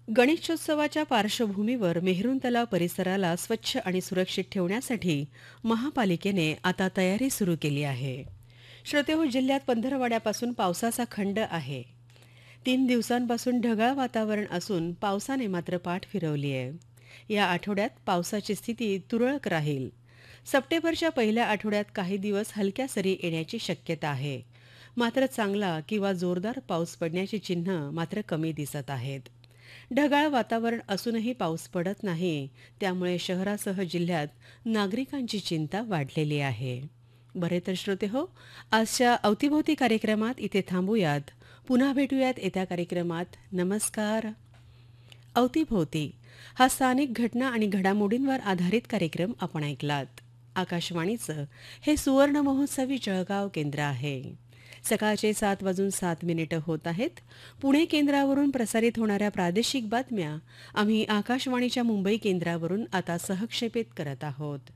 गणेशोत्सवाच्या पार्श्वभूमीवर मेहरून तलाव परिसराला स्वच्छ आणि सुरक्षित ठेवण्यासाठी महापालिकेने आता तयारी सुरू केली आहे. श्रोतेहो, जिल्ह्यात पंधरवड्यापासून पावसाचा खंड आहे. 3 दिवसांपासून ढगाळ वातावरण असून पावसाने मात्र पाठ फिरवली आहे. या आठवड्यात पावसाची स्थिती तुरळक राहील. सप्टेंबरच्या पहिल्या आठवड्यात काही दिवस हलक्या सरी येण्याची शक्यता आहे. मात्र चांगला किंवा जोरदार पाऊस पडण्याची चिन्ह मात्र कमी दिसत आहेत. ढगाळ वातावरण असूनही पाऊस पडत नाही, त्यामुळे शहरासह जिल्ह्यात नागरिकांची चिंता वाढलेली आहे. बरे तर श्रोते हो, आजच्या अवतीभोवती कार्यक्रमात इथे थांबूयात. पुन्हा भेटूयात येत्या कार्यक्रमात. नमस्कार. अवतीभोवती हा स्थानिक घटना आणि घडामोडींवर आधारित कार्यक्रम आपण ऐकलात. आकाशवाणीचं हे सुवर्ण महोत्सवी जळगाव केंद्र आहे. सकाळचे 7:07 होत आहेत. पुणे केंद्रावरून प्रसारित होणाऱ्या प्रादेशिक बातम्या आम्ही आकाशवाणीच्या मुंबई केंद्रावरून आता सहक्षेपित करत आहोत.